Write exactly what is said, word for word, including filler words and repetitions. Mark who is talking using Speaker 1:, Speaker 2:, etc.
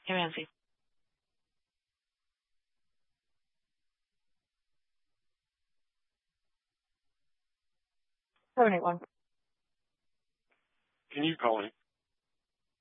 Speaker 1: Hey, Nancy. seven eight one.
Speaker 2: Can you call me?